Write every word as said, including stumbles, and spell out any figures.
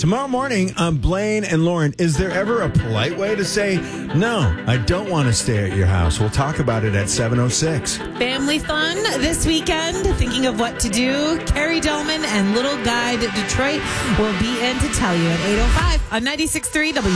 Tomorrow morning, um, Blaine and Lauren, is there ever a polite way to say, no, I don't want to stay at your house? We'll talk about it at seven oh six. Family fun this weekend. Thinking of what to do. Carrie Delman and Little Guide Detroit will be in to tell you at eight oh five on ninety-six point three W.